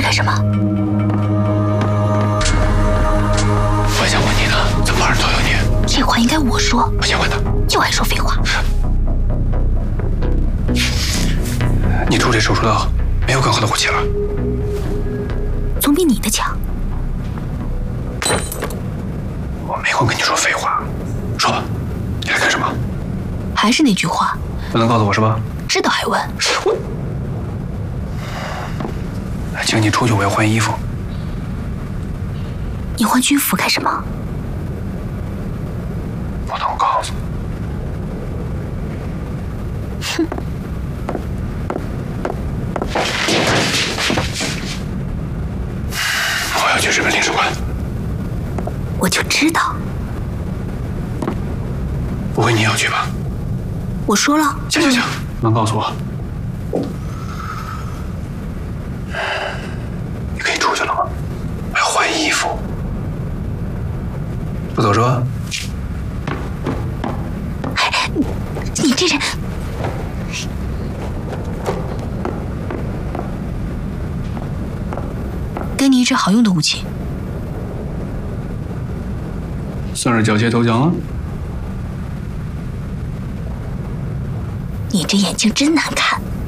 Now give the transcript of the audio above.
干什么？ 我还想问你呢，怎么旁人都有你？ 这话应该我说。 我先问他， 就爱说废话。 你出这手术刀，没有更好的武器了？ 总比你的强。 我没空跟你说废话，说吧，你来干什么？ 还是那句话， 不能告诉我是吧？ 知道还问？ 请你出去，我要换衣服。 你换军服干什么？ 不能告诉。 哼。 我要去日本领事馆。 我就知道。 不会你也要去吧？ 我说了。 行，能告诉我？你可以出去了吗？我要换衣服。不走是吧？ 你这人，给你一支好用的武器， 算是缴械投降了。 你这眼睛真难看。